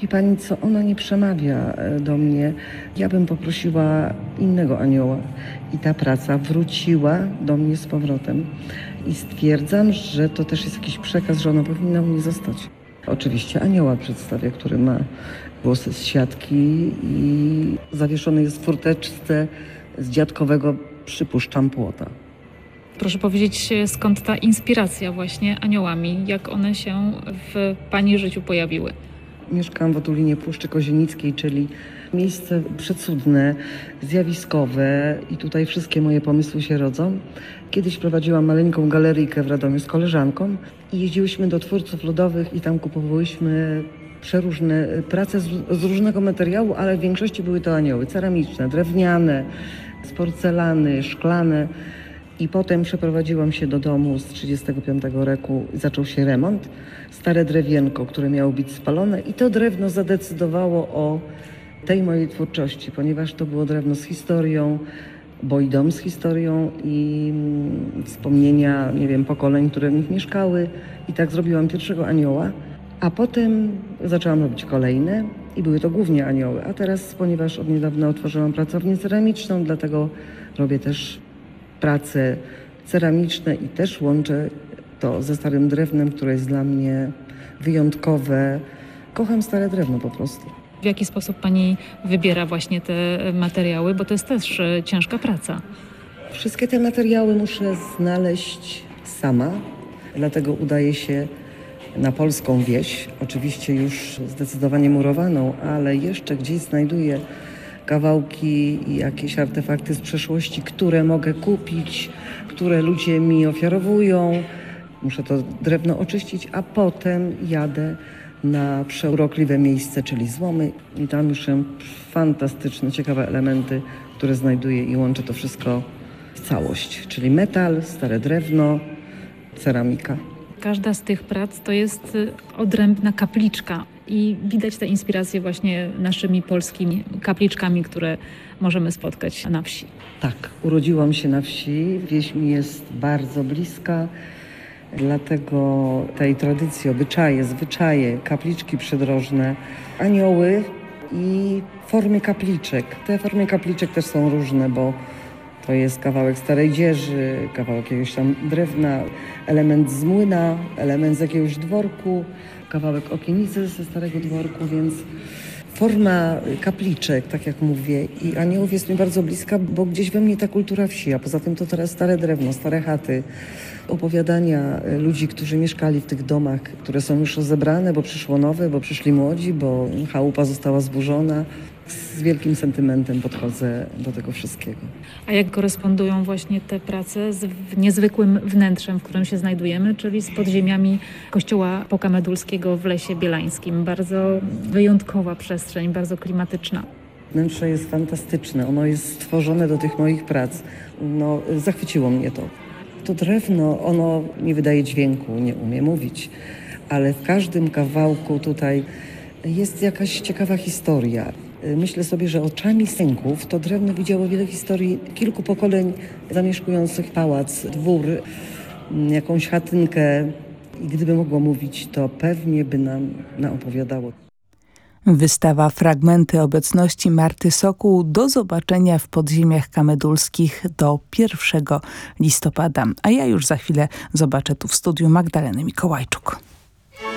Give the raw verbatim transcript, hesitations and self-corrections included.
Wie pani co, ona nie przemawia do mnie. Ja bym poprosiła innego anioła i ta praca wróciła do mnie z powrotem. I stwierdzam, że to też jest jakiś przekaz, że ona powinna u mnie zostać. Oczywiście anioła przedstawię, który ma włosy z siatki i zawieszony jest w furteczce z dziadkowego, przypuszczam, płota. Proszę powiedzieć, skąd ta inspiracja właśnie aniołami, jak one się w pani życiu pojawiły? Mieszkam w otulinie Puszczy Kozienickiej, czyli miejsce przecudne, zjawiskowe i tutaj wszystkie moje pomysły się rodzą. Kiedyś prowadziłam maleńką galeryjkę w Radomiu z koleżanką i jeździłyśmy do twórców ludowych i tam kupowałyśmy przeróżne prace z, z różnego materiału, ale w większości były to anioły ceramiczne, drewniane, z porcelany, szklane. I potem przeprowadziłam się do domu z trzydziestego piątego roku i zaczął się remont. Stare drewienko, które miało być spalone i to drewno zadecydowało o tej mojej twórczości, ponieważ to było drewno z historią, bo i dom z historią i wspomnienia, nie wiem, pokoleń, które w nich mieszkały. I tak zrobiłam pierwszego anioła, a potem zaczęłam robić kolejne i były to głównie anioły. A teraz, ponieważ od niedawna otworzyłam pracownię ceramiczną, dlatego robię też prace ceramiczne i też łączę to ze starym drewnem, które jest dla mnie wyjątkowe. Kocham stare drewno po prostu. W jaki sposób pani wybiera właśnie te materiały, bo to jest też ciężka praca. Wszystkie te materiały muszę znaleźć sama, dlatego udaję się na polską wieś, oczywiście już zdecydowanie murowaną, ale jeszcze gdzieś znajduję kawałki i jakieś artefakty z przeszłości, które mogę kupić, które ludzie mi ofiarowują. Muszę to drewno oczyścić, a potem jadę na przeurokliwe miejsce, czyli złomy i tam już są fantastyczne, ciekawe elementy, które znajduję i łączę to wszystko w całość, czyli metal, stare drewno, ceramika. Każda z tych prac to jest odrębna kapliczka i widać tę inspirację właśnie naszymi polskimi kapliczkami, które możemy spotkać na wsi. Tak, urodziłam się na wsi, wieś mi jest bardzo bliska, dlatego tej tradycji, obyczaje, zwyczaje, kapliczki przydrożne, anioły i formy kapliczek. Te formy kapliczek też są różne, bo to jest kawałek starej dzieży, kawałek jakiegoś tam drewna, element z młyna, element z jakiegoś dworku, kawałek okienicy ze starego dworku, więc forma kapliczek, tak jak mówię, i aniołów jest mi bardzo bliska, bo gdzieś we mnie ta kultura wsi, a poza tym to teraz stare drewno, stare chaty, opowiadania ludzi, którzy mieszkali w tych domach, które są już rozebrane, bo przyszło nowe, bo przyszli młodzi, bo chałupa została zburzona. Z wielkim sentymentem podchodzę do tego wszystkiego. A jak korespondują właśnie te prace z niezwykłym wnętrzem, w którym się znajdujemy, czyli z podziemiami kościoła Pokamedulskiego w Lesie Bielańskim? Bardzo wyjątkowa przestrzeń, bardzo klimatyczna. Wnętrze jest fantastyczne, ono jest stworzone do tych moich prac. No, zachwyciło mnie to. To drewno, ono nie wydaje dźwięku, nie umie mówić, ale w każdym kawałku tutaj jest jakaś ciekawa historia. Myślę sobie, że oczami synków to drewno widziało wiele historii kilku pokoleń zamieszkujących pałac, dwór, jakąś chatynkę. I gdyby mogło mówić, to pewnie by nam naopowiadało. Wystawa Fragmenty obecności Marty Sokół do zobaczenia w podziemiach kamedulskich do pierwszego listopada. A ja już za chwilę zobaczę tu w studiu Magdalenę Mikołajczuk.